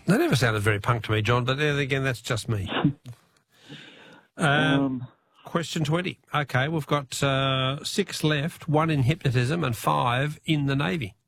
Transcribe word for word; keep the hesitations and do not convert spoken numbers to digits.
That never sounded very punk to me, John, but then again, that's just me. um, Um, question twenty. Okay, we've got uh, six left, one in hypnotism and five in the Navy.